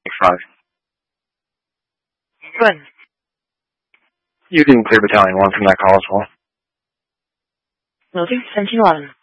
5. Good. You can clear Battalion 1 from that call as well. Will do. 1711.